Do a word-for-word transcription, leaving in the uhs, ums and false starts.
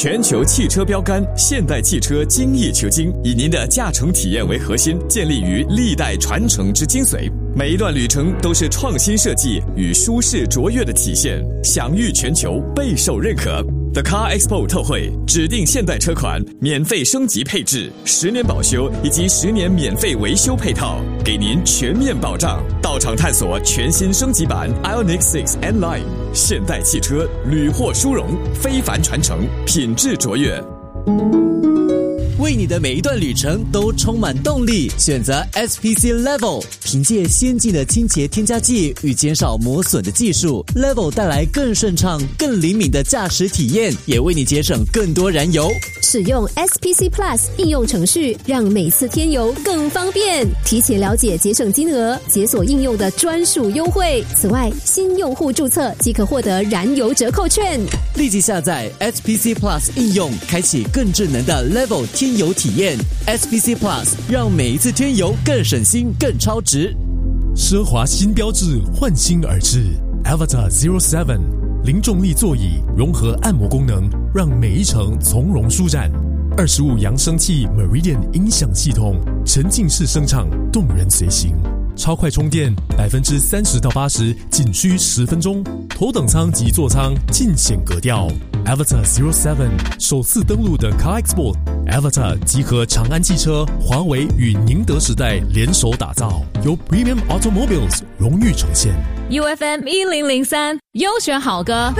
全球汽车标杆现代汽车精益求精，以您的驾乘体验为核心，建立于历代传承之精髓。每一段旅程都是创新设计与舒适卓越的体现，享誉全球，备受认可。The Car Expo 特惠指定现代车款免费升级配置，十年保修以及十年免费维修配套，给您全面保障。到场探索全新升级版 Ioniq 六 N Line， 现代汽车屡获殊荣，非凡传承，品质卓越。 为你的每一段旅程都充满动力，选择 S P C Level， 凭借先进的清洁添加剂与减少磨损的技术 ，Level 带来更顺畅、更灵敏的驾驶体验，也为你节省更多燃油。 使用 S P C Plus 应用程序，让每次添油更方便。提前了解节省金额，解锁应用的专属优惠。此外，新用户注册即可获得燃油折扣券。 立即下载 S P C Plus 应用，开启更智能的 Level 添油体验。S P C Plus 让每一次添油更省心、更超值。 奢华新标志焕新而至 Avatar Zero Seven， 零重力座椅融合按摩功能，让每一程从容舒展。二十五扬声器 Meridian 音响系统，沉浸式声场，动人随行。超快充电，百分之三十到八十仅需十分钟。头等舱及座舱尽显格调。Avatar Zero Seven 首次登陆的 Car Expo，Avatar 集合长安汽车、华为与宁德时代联手打造，由 Premium Automobiles 荣誉呈现。 U F M 一零零三优选好歌。